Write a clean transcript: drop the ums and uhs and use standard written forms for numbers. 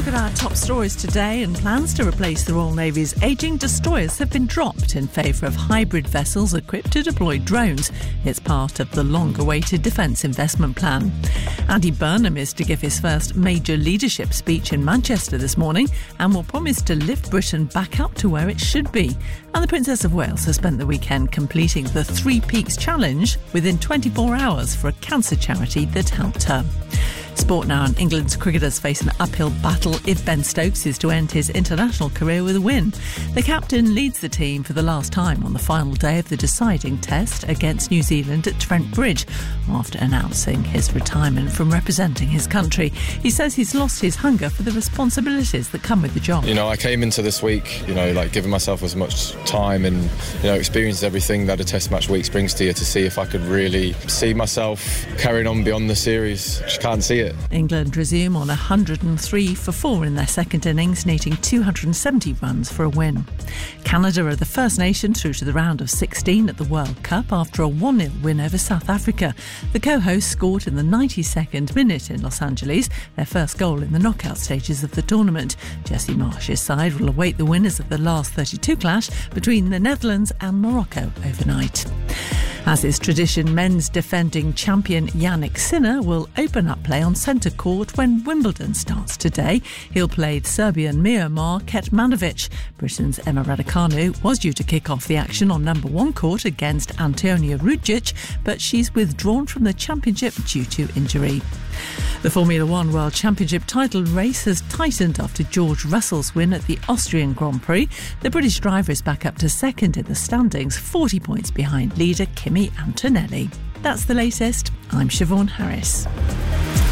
at our top stories today, and plans to replace the Royal Navy's ageing destroyers have been dropped in favour of hybrid vessels equipped to deploy drones. It's part of the long-awaited Defence Investment Plan. Andy Burnham is to give his first major leadership speech in Manchester this morning and will promise to lift Britain back up to where it should be. And the Princess of Wales has spent the weekend completing the Three Peaks Challenge within 24 hours for a cancer charity that helped her. Sport now, and England's cricketers face an uphill battle if Ben Stokes is to end his international career with a win. The captain leads the team for the last time on the final day of the deciding test against New Zealand at Trent Bridge after announcing his retirement from representing his country. He says he's lost his hunger for the responsibilities that come with the job. I came into this week, giving myself as much time and, experienced everything that a test match week brings to you to see if I could really see myself carrying on beyond the series. Just can't see it. England resume on 103 for 4 in their second innings, needing 270 runs for a win. Canada are the first nation through to the round of 16 at the World Cup after a 1-0 win over South Africa. The co-hosts scored in the 92nd minute in Los Angeles, their first goal in the knockout stages of the tournament. Jesse Marsh's side will await the winners of the last 32 clash between the Netherlands and Morocco overnight. As is tradition, men's defending champion Yannick Sinner will open up play on centre court when Wimbledon starts today. He'll play Serbian Miomir Kecmanovic. Britain's Emma Raducanu was due to kick off the action on number 1 court against Antonia Rudic, but she's withdrawn from the championship due to injury. The Formula One World Championship title race has tightened after George Russell's win at the Austrian Grand Prix. The British driver is back up to second in the standings, 40 points behind leader Kimi Antonelli. That's the latest. I'm Siobhan Harris.